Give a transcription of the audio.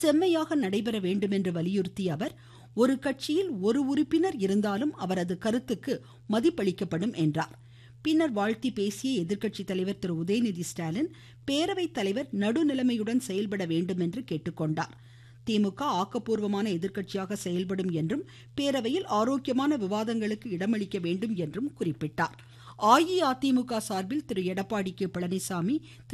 செம்மையாக நடைபெற வேண்டும் என்று வலியுறுத்திய அவர், ஒரு கட்சியில் ஒரு உறுப்பினர் இருந்தாலும் அவரது கருத்துக்கு மதிப்பளிக்கப்படும் என்றார். பின்னர் வாழ்த்தி பேசிய எதிர்க்கட்சி தலைவர் திரு உதயநிதி ஸ்டாலின், பேரவைத் தலைவர் நடுநிலைமையுடன் செயல்பட வேண்டும் என்று கேட்டுக்கொண்டார். திமுக ஆக்கப்பூர்வமான எதிர்க்கட்சியாக செயல்படும் என்றும், பேரவையில் ஆரோக்கியமான விவாதங்களுக்கு இடமளிக்க வேண்டும் என்றும் குறிப்பிட்டார். அஇஅதிமுக சார்பில் திரு எடப்பாடி கே பழனிசாமி, திரு